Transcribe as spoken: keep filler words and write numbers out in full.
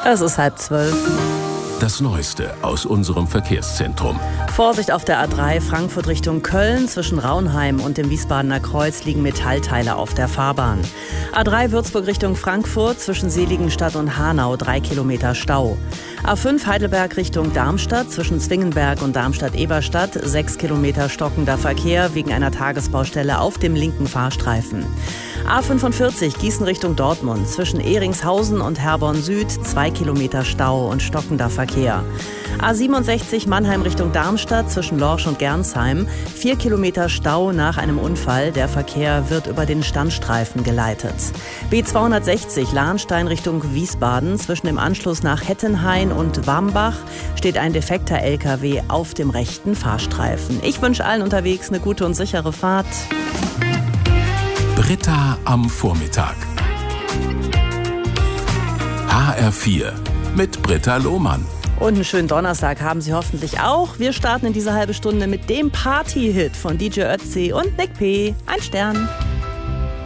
Es ist halb zwölf. Das Neueste aus unserem Verkehrszentrum. Vorsicht auf der A drei Frankfurt Richtung Köln. Zwischen Raunheim und dem Wiesbadener Kreuz liegen Metallteile auf der Fahrbahn. A drei Würzburg Richtung Frankfurt. Zwischen Seligenstadt und Hanau drei Kilometer Stau. A fünf Heidelberg Richtung Darmstadt. Zwischen Zwingenberg und Darmstadt-Eberstadt sechs Kilometer stockender Verkehr wegen einer Tagesbaustelle auf dem linken Fahrstreifen. A fünfundvierzig Gießen Richtung Dortmund. Zwischen Ehringshausen und Herborn Süd zwei Kilometer Stau und stockender Verkehr. A siebenundsechzig Mannheim Richtung Darmstadt zwischen Lorsch und Gernsheim. Vier Kilometer Stau nach einem Unfall. Der Verkehr wird über den Standstreifen geleitet. B zweihundertsechzig Lahnstein Richtung Wiesbaden. Zwischen dem Anschluss nach Hettenhain und Wambach steht ein defekter L K W auf dem rechten Fahrstreifen. Ich wünsche allen unterwegs eine gute und sichere Fahrt. Britta am Vormittag. H R vier mit Britta Lohmann. Und einen schönen Donnerstag haben Sie hoffentlich auch. Wir starten in diese halbe Stunde mit dem Party-Hit von D J Ötzi und Nick P. Ein Stern.